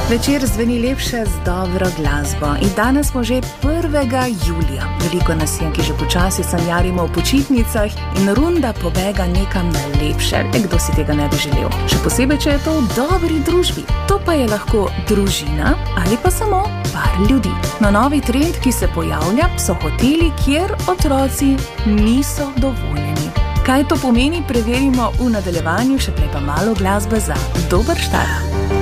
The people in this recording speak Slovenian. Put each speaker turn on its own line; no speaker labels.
Večer zveni lepše z dobro glasbo in danes smo že 1. julija. Veliko nas je, ki že počasi sanjarimo v počitnicah in runda pobega nekam na lepše. Kdo si tega ne bi želel? Še posebej, če je to v dobri družbi. To pa je lahko družina ali pa samo par ljudi. No, novi trend, ki se pojavlja, so hoteli, kjer otroci niso dovoljeni. Kaj to pomeni, preverimo v nadaljevanju, še prej pa malo glasbe za dober štart.